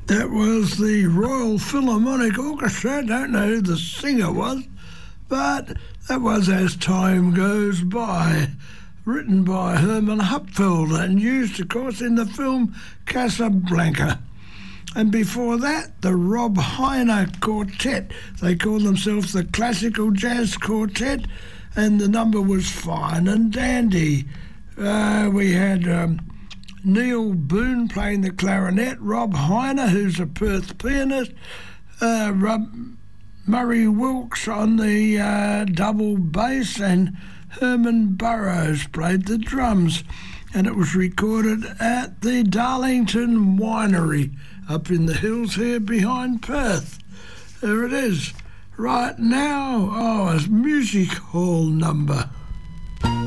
That was the Royal Philharmonic Orchestra. I don't know who the singer was, but that was As Time Goes By, written by Herman Hupfeld and used, of course, in the film Casablanca. And before that, the Rob Heiner Quartet. They call themselves the Classical Jazz Quartet, and the number was Fine and Dandy. We had Neil Boone playing the clarinet, Rob Heiner, who's a Perth pianist, Murray Wilkes on the double bass, and Herman Burrows played the drums. And it was recorded at the Darlington Winery up in the hills here behind Perth. There it is. Right now, a music hall number.